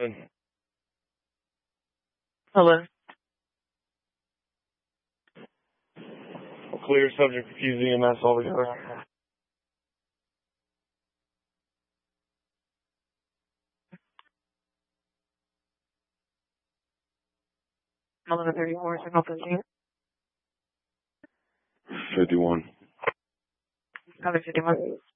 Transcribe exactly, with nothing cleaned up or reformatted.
Hello. Clear subject refusing E M S altogether. eleven thirty-four, signal fifteen. fifty-one. Copy fifty-one.